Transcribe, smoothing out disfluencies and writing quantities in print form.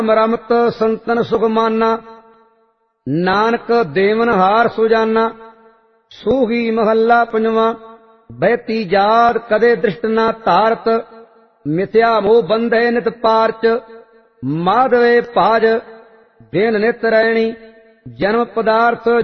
रमत संतन सुख माना, नानक देवन हार सुजाना। सूही महला पंजवा। बहती जात कदे दृष्ट ना तारत, मिथ्या मोह बंधे नित पारच। माधवे पाज बेन नित रैणी, जन्म पदार्थ